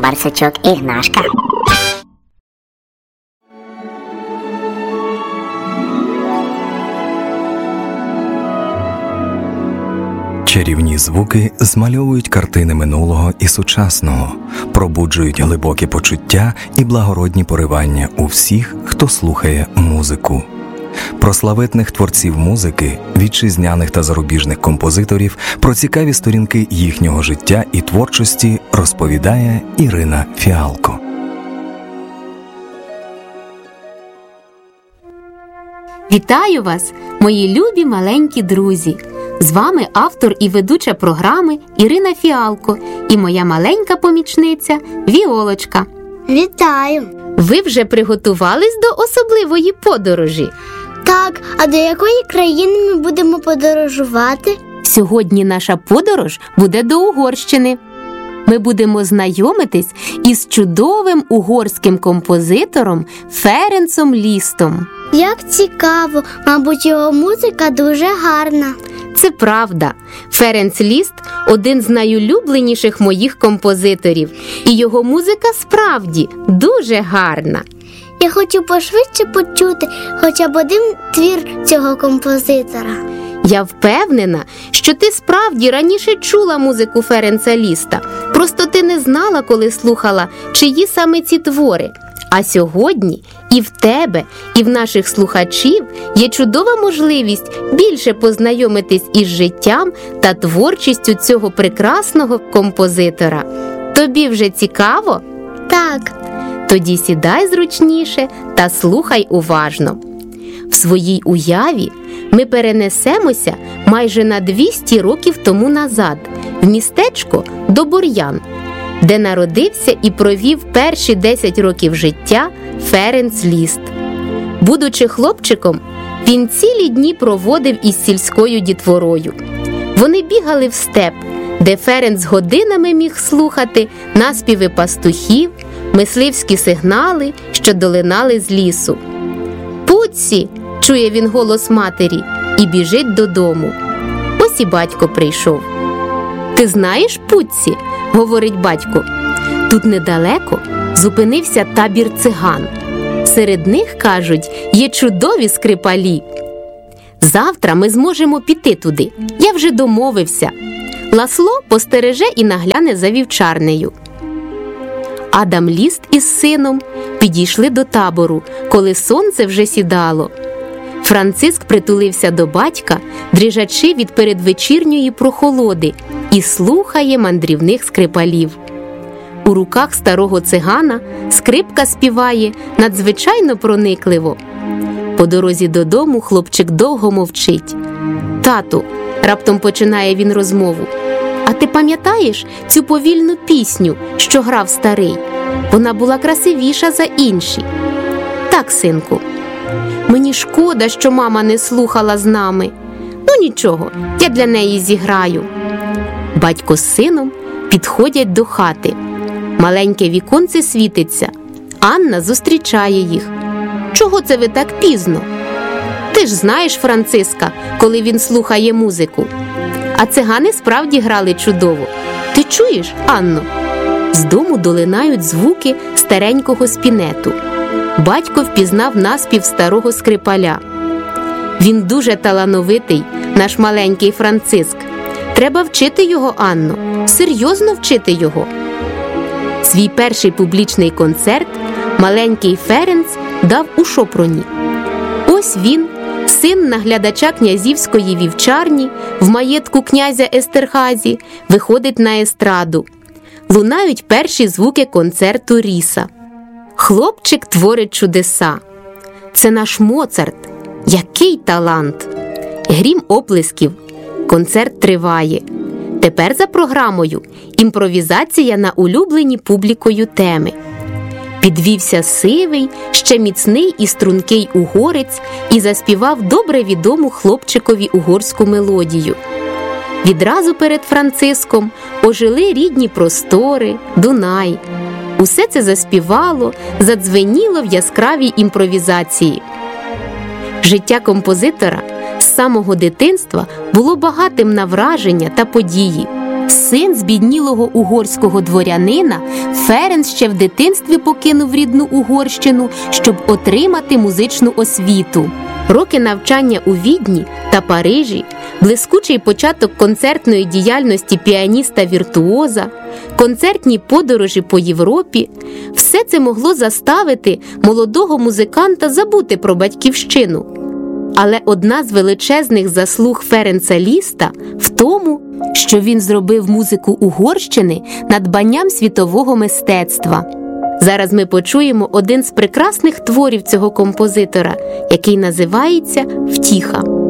Барсачок і Гнашка. Чарівні звуки змальовують картини минулого і сучасного, пробуджують глибокі почуття і благородні поривання у всіх, хто слухає музику. Про славетних творців музики, вітчизняних та зарубіжних композиторів, про цікаві сторінки їхнього життя і творчості розповідає Ірина Фіалко. Вітаю вас, мої любі маленькі друзі! З вами автор і ведуча програми Ірина Фіалко і моя маленька помічниця Віолочка. Вітаю! Ви вже приготувались до особливої подорожі? Так, а до якої країни ми будемо подорожувати? Сьогодні наша подорож буде до Угорщини. Ми будемо знайомитись із чудовим угорським композитором Ференцом Лістом. Як цікаво, мабуть, його музика дуже гарна. Це правда. Ференц Ліст – один з найулюбленіших моїх композиторів. І його музика справді дуже гарна. Я хочу пошвидше почути хоча б один твір цього композитора. Я впевнена, що ти справді раніше чула музику Ференца Ліста. Просто ти не знала, коли слухала, чиї саме ці твори. А сьогодні і в тебе, і в наших слухачів є чудова можливість більше познайомитись із життям та творчістю цього прекрасного композитора. Тобі вже цікаво? Так. Тоді сідай зручніше та слухай уважно. В своїй уяві ми перенесемося майже на 200 років тому назад в містечко Добор'ян, де народився і провів перші 10 років життя Ференц Ліст. Будучи хлопчиком, він цілі дні проводив із сільською дітворою. Вони бігали в степ, де Ференц годинами міг слухати наспіви пастухів, мисливські сигнали, що долинали з лісу. «Пуцці!» – чує він голос матері і біжить додому. Ось і батько прийшов. «Ти знаєш, Пуцці?» – говорить батько. Тут недалеко зупинився табір циган. Серед них, кажуть, є чудові скрипалі. Завтра ми зможемо піти туди. Я вже домовився. Ласло постереже і нагляне за вівчарнею. Адам Ліст із сином підійшли до табору, коли сонце вже сідало. Франциск притулився до батька, дрижачи від передвечірньої прохолоди, і слухає мандрівних скрипалів. У руках старого цигана скрипка співає надзвичайно проникливо. По дорозі додому хлопчик довго мовчить. «Тату», – раптом починає він розмову, «а ти пам'ятаєш цю повільну пісню, що грав старий? Вона була красивіша за інші». «Так, синку». «Мені шкода, що мама не слухала з нами. Ну нічого, я для неї зіграю». Батько з сином підходять до хати. Маленьке віконце світиться. Анна зустрічає їх. «Чого це ви так пізно?» «Ти ж знаєш Франциска, коли він слухає музику. А цигани справді грали чудово. Ти чуєш, Анно?» З дому долинають звуки старенького спінету. Батько впізнав наспів старого скрипаля. «Він дуже талановитий, наш маленький Франциск. Треба вчити його, Анно, серйозно вчити його». Свій перший публічний концерт маленький Ференц дав у Шопроні. Ось він, син наглядача князівської вівчарні в маєтку князя Естерхазі, виходить на естраду. Лунають перші звуки концерту Ріса. Хлопчик творить чудеса. Це наш Моцарт. Який талант! Грім оплесків. Концерт триває. Тепер за програмою імпровізація на улюблені публікою теми. Підвівся сивий, ще міцний і стрункий угорець і заспівав добре відому хлопчикові угорську мелодію. Відразу перед Франциском ожили рідні простори, Дунай. Усе це заспівало, задзвеніло в яскравій імпровізації. Життя композитора з самого дитинства було багатим на враження та події. син збіднілого угорського дворянина, Ференц ще в дитинстві покинув рідну Угорщину, щоб отримати музичну освіту. Роки навчання у Відні та Парижі, блискучий початок концертної діяльності піаніста-віртуоза, концертні подорожі по Європі – все це могло заставити молодого музиканта забути про батьківщину. Але одна з величезних заслуг Ференца Ліста в тому, що він зробив музику Угорщини надбанням світового мистецтва. Зараз ми почуємо один з прекрасних творів цього композитора, який називається «Втіха».